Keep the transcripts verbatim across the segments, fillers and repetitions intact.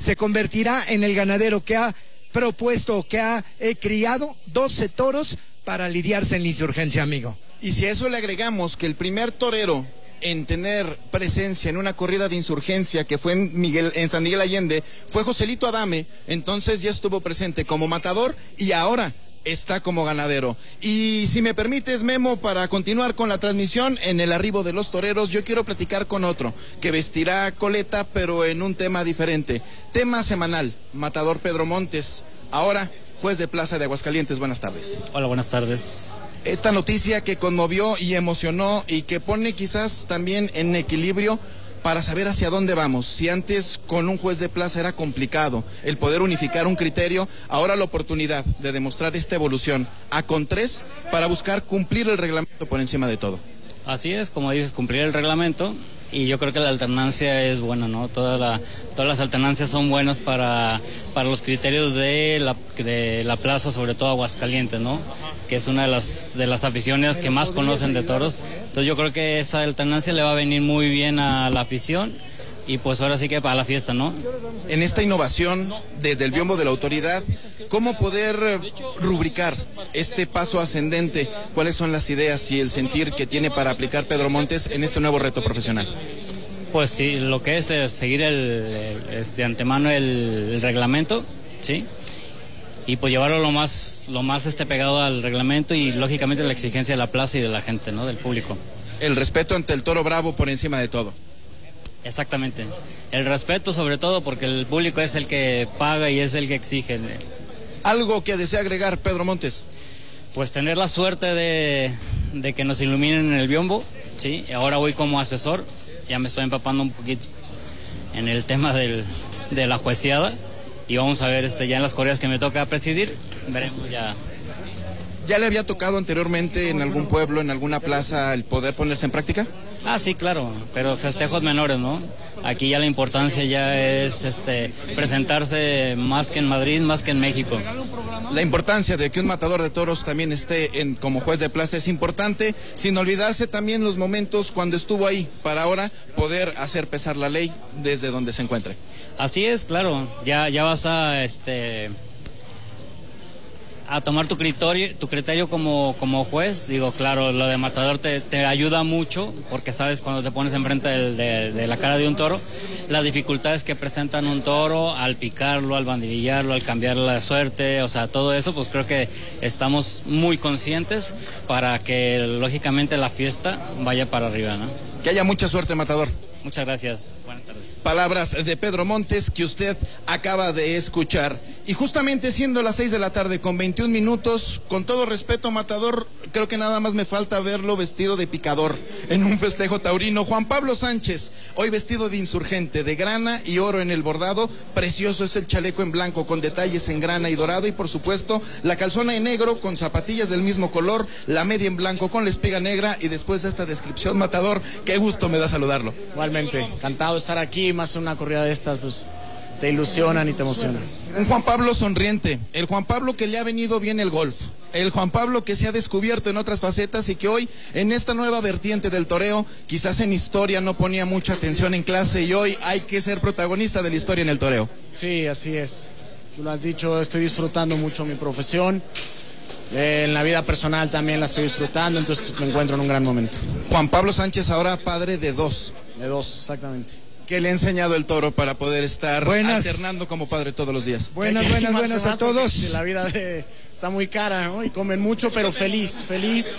se convertirá en el ganadero que ha propuesto, que ha eh, criado doce toros para lidiarse en la insurgencia, amigo. Y si a eso le agregamos que el primer torero en tener presencia en una corrida de insurgencia que fue en, Miguel, en San Miguel Allende fue Joselito Adame, entonces ya estuvo presente como matador y ahora está como ganadero. Y si me permites, Memo, para continuar con la transmisión en el arribo de los toreros, yo quiero platicar con otro que vestirá coleta pero en un tema diferente. Tema semanal, matador Pedro Montes, ahora juez de plaza de Aguascalientes. Buenas tardes. Hola, buenas tardes. Esta noticia que conmovió y emocionó y que pone quizás también en equilibrio para saber hacia dónde vamos. Si antes con un juez de plaza era complicado el poder unificar un criterio, ahora la oportunidad de demostrar esta evolución a con tres para buscar cumplir el reglamento por encima de todo. Así es, como dices, cumplir el reglamento. Y yo creo que la alternancia es buena, ¿no? Toda la, todas las alternancias son buenas para, para los criterios de la, de la plaza, sobre todo Aguascalientes, ¿no? Que es una de las, de las aficiones que más conocen de toros. Entonces yo creo que esa alternancia le va a venir muy bien a la afición y pues ahora sí que para la fiesta, ¿no? En esta innovación, desde el biombo de la autoridad, ¿cómo poder rubricar este paso ascendente? ¿Cuáles son las ideas y el sentir que tiene para aplicar Pedro Montes en este nuevo reto profesional? Pues sí, lo que es, es seguir el, el, es de antemano el, el reglamento, ¿sí? Y pues llevarlo lo más, lo más este pegado al reglamento y lógicamente la exigencia de la plaza y de la gente, ¿no? Del público. El respeto ante el toro bravo por encima de todo. Exactamente. El respeto sobre todo porque el público es el que paga y es el que exige. ¿Algo que desea agregar, Pedro Montes? Pues tener la suerte de, de que nos iluminen en el biombo, ¿sí? Ahora voy como asesor, ya me estoy empapando un poquito en el tema del, de la jueceada y vamos a ver este, ya en las corridas que me toca presidir, veremos ya. ¿Ya le había tocado anteriormente en algún pueblo, en alguna plaza, el poder ponerse en práctica? Ah, sí, claro, pero festejos menores, ¿no? Aquí ya la importancia ya es este, presentarse más que en Madrid, más que en México. La importancia de que un matador de toros también esté en, como juez de plaza es importante, sin olvidarse también los momentos cuando estuvo ahí, para ahora poder hacer pesar la ley desde donde se encuentre. Así es, claro, ya, ya vas a... este a tomar tu criterio, tu criterio como, como juez. Digo, claro, lo de matador te, te ayuda mucho, porque sabes cuando te pones enfrente de, de, de la cara de un toro, las dificultades que presentan un toro al picarlo, al banderillarlo, al cambiar la suerte, o sea, todo eso, pues creo que estamos muy conscientes para que lógicamente la fiesta vaya para arriba, ¿no? Que haya mucha suerte, matador. Muchas gracias. Buenas tardes. Palabras de Pedro Montes que usted acaba de escuchar. Y justamente siendo las seis de la tarde con veintiún minutos, con todo respeto, matador, creo que nada más me falta verlo vestido de picador en un festejo taurino. Juan Pablo Sánchez, hoy vestido de insurgente, de grana y oro en el bordado. Precioso es el chaleco en blanco con detalles en grana y dorado, y por supuesto la calzona en negro con zapatillas del mismo color, la media en blanco con la espiga negra. Y después de esta descripción, matador, qué gusto me da saludarlo. Igualmente, encantado de estar aquí, más una corrida de estas, pues te ilusionan y te emocionan. Un Juan Pablo sonriente, el Juan Pablo que le ha venido bien el golf, el Juan Pablo que se ha descubierto en otras facetas y que hoy en esta nueva vertiente del toreo, quizás en historia no ponía mucha atención en clase y hoy hay que ser protagonista de la historia en el toreo. Sí, así es, tú lo has dicho, estoy disfrutando mucho mi profesión, eh, en la vida personal también la estoy disfrutando, entonces me encuentro en un gran momento. Juan Pablo Sánchez ahora padre de dos. De dos, exactamente. ¿Qué le ha enseñado el toro para poder estar buenas. alternando como padre todos los días? Buenas, buenas, buenas a todos. La vida de, está muy cara, ¿no? Y comen mucho, pero feliz, feliz.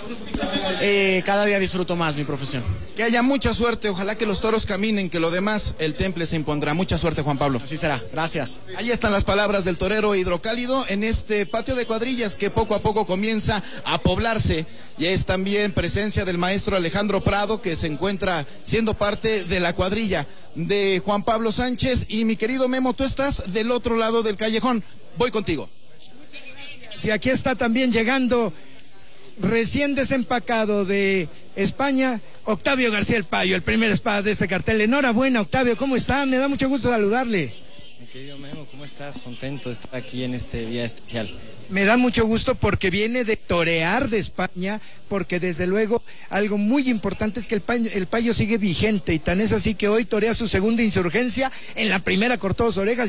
Eh, cada día disfruto más mi profesión. Que haya mucha suerte, ojalá que los toros caminen, que lo demás el temple se impondrá. Mucha suerte, Juan Pablo. Así será, gracias. Ahí están las palabras del torero hidrocálido en este patio de cuadrillas que poco a poco comienza a poblarse. Y es también presencia del maestro Alejandro Prado, que se encuentra siendo parte de la cuadrilla de Juan Pablo Sánchez. Y mi querido Memo, tú estás del otro lado del callejón. Voy contigo. Sí, aquí está también llegando, recién desempacado de España, Octavio García el Payo, el primer espada de este cartel. Enhorabuena, Octavio, ¿cómo está? Me da mucho gusto saludarle. Mi querido Memo, ¿cómo estás? Contento de estar aquí en este día especial. Me da mucho gusto porque viene de torear de España, porque desde luego algo muy importante es que el payo, el payo sigue vigente, y tan es así que hoy torea su segunda insurgencia, en la primera cortó dos orejas.